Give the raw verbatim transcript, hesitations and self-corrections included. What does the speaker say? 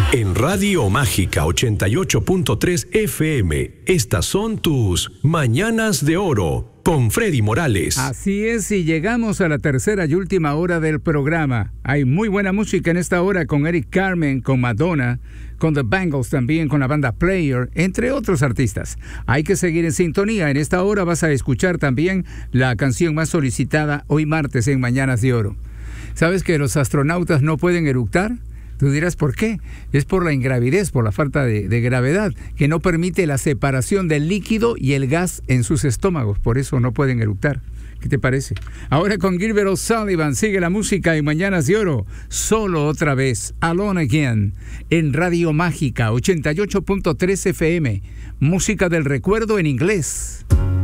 En Radio Mágica ochenta y ocho punto tres F M, estas son tus Mañanas de Oro con Freddy Morales. Así es, y llegamos a la tercera y última hora del programa. Hay muy buena música en esta hora con Eric Carmen, con Madonna, con The Bangles también, con la banda Player, entre otros artistas. Hay que seguir en sintonía. En esta hora vas a escuchar también la canción más solicitada hoy martes en Mañanas de Oro. ¿Sabes que los astronautas no pueden eructar? Tú dirás, ¿por qué? Es por la ingravidez, por la falta de, de gravedad, que no permite la separación del líquido y el gas en sus estómagos. Por eso no pueden eructar. ¿Qué te parece? Ahora con Gilbert O'Sullivan sigue la música en Mañanas de Oro. Solo otra vez, Alone Again, en Radio Mágica ochenta y ocho punto tres F M. Música del recuerdo en inglés.